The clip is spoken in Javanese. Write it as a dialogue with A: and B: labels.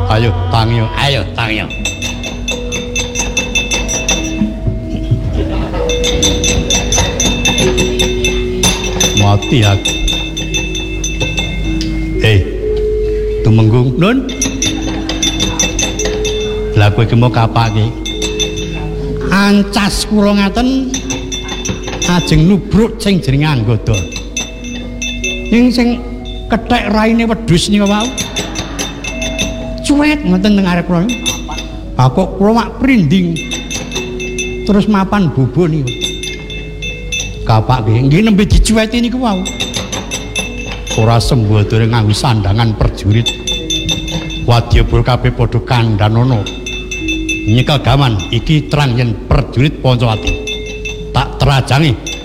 A: Ayo tangi.
B: Ayo tangi.
A: Mati aku. Tumenggung Nun. Lah kowe ki mau kapake? Ancas kula ngaten ajeng nubruk sing jenenge anggoda. Ning sing kethek raine wedhus nika wau. Cuek ngoten teng arep kula. Ha kok kula mak prinding. Terus mapan bubu niku. Kapake nggih nembe dicuweti niku wau. Ora sembodore nganggo sandangan perjurit. Wadyabala kabeh padha kandhanono. Nyekel gaman iki terang yen perjurit Pancawati. Tak terajangi